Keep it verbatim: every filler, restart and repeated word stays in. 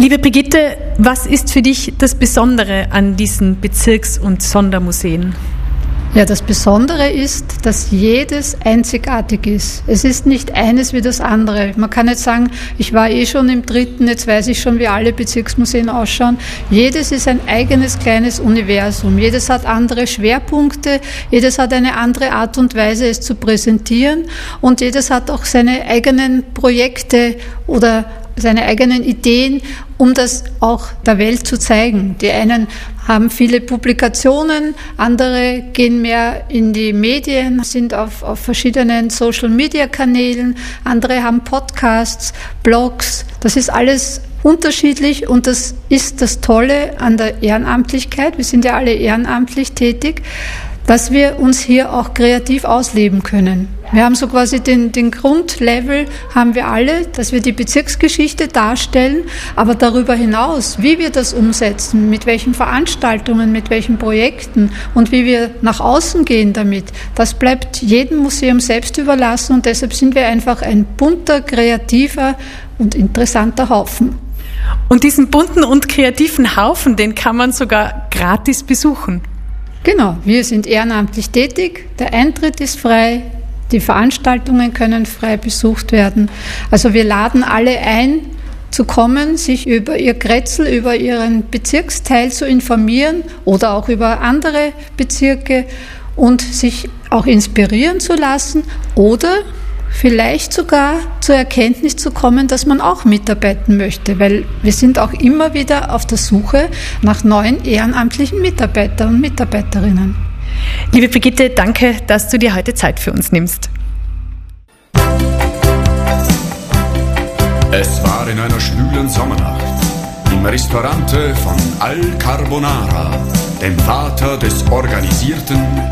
Liebe Brigitte, was ist für dich das Besondere an diesen Bezirks- und Sondermuseen? Ja, das Besondere ist, dass jedes einzigartig ist. Es ist nicht eines wie das andere. Man kann nicht sagen, ich war eh schon im dritten, jetzt weiß ich schon, wie alle Bezirksmuseen ausschauen. Jedes ist ein eigenes kleines Universum. Jedes hat andere Schwerpunkte, jedes hat eine andere Art und Weise, es zu präsentieren, und jedes hat auch seine eigenen Projekte oder seine eigenen Ideen, um das auch der Welt zu zeigen. Die einen haben viele Publikationen, andere gehen mehr in die Medien, sind auf, auf verschiedenen Social-Media-Kanälen, andere haben Podcasts, Blogs. Das ist alles unterschiedlich, und das ist das Tolle an der Ehrenamtlichkeit. Wir sind ja alle ehrenamtlich tätig, dass wir uns hier auch kreativ ausleben können. Wir haben so quasi den, den Grundlevel haben wir alle, dass wir die Bezirksgeschichte darstellen, aber darüber hinaus, wie wir das umsetzen, mit welchen Veranstaltungen, mit welchen Projekten und wie wir nach außen gehen damit, das bleibt jedem Museum selbst überlassen, und deshalb sind wir einfach ein bunter, kreativer und interessanter Haufen. Und diesen bunten und kreativen Haufen, den kann man sogar gratis besuchen. Genau, wir sind ehrenamtlich tätig, der Eintritt ist frei, die Veranstaltungen können frei besucht werden. Also wir laden alle ein, zu kommen, sich über ihr Kretzel, über ihren Bezirksteil zu informieren oder auch über andere Bezirke und sich auch inspirieren zu lassen oder vielleicht sogar zur Erkenntnis zu kommen, dass man auch mitarbeiten möchte, weil wir sind auch immer wieder auf der Suche nach neuen ehrenamtlichen Mitarbeitern und Mitarbeiterinnen. Liebe Brigitte, danke, dass du dir heute Zeit für uns nimmst. Es war in einer schwülen Sommernacht im Ristorante von Al Carbonara, dem Vater des organisierten